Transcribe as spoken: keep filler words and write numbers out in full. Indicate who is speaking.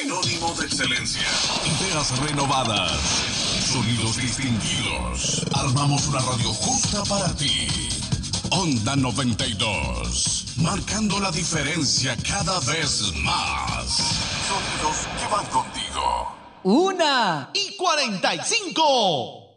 Speaker 1: sinónimo de excelencia. Ideas renovadas. Sonidos distinguidos. Armamos una radio justa para ti. Onda noventa y dos. Marcando la diferencia cada vez más. Sonidos que van contigo.
Speaker 2: Una y cuarenta y cinco.